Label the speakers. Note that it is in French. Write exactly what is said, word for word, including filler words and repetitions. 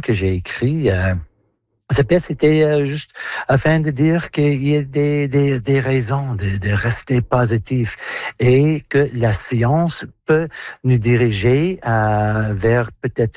Speaker 1: que j'ai écrit. Euh, cette pièce était euh, juste afin de dire qu'il y a des, des, des raisons de, de rester positif et que la science peut nous diriger euh, vers peut-être